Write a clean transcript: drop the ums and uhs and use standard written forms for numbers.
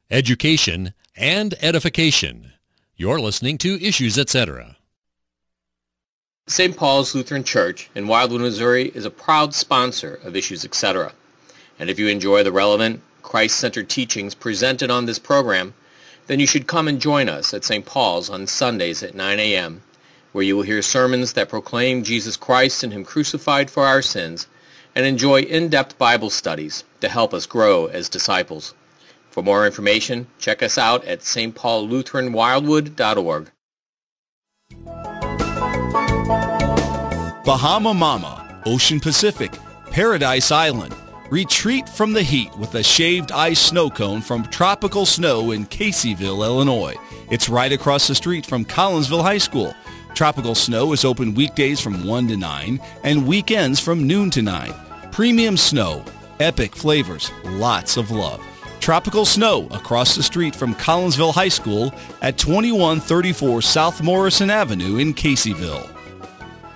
education, and edification. You're listening to Issues, Etc. St. Paul's Lutheran Church in Wildwood, Missouri is a proud sponsor of Issues, Etc. And if you enjoy the relevant, Christ-centered teachings presented on this program, then you should come and join us at St. Paul's on Sundays at 9 a.m., where you will hear sermons that proclaim Jesus Christ and Him crucified for our sins, and enjoy in-depth Bible studies to help us grow as disciples. For more information, check us out at stpaullutheranwildwood.org. Bahama Mama, Ocean Pacific, Paradise Island. Retreat from the heat with a shaved ice snow cone from Tropical Snow in Caseyville, Illinois. It's right across the street from Collinsville High School. Tropical Snow is open weekdays from 1 to 9 and weekends from noon to 9. Premium snow, epic flavors, lots of love. Tropical Snow across the street from Collinsville High School at 2134 South Morrison Avenue in Caseyville.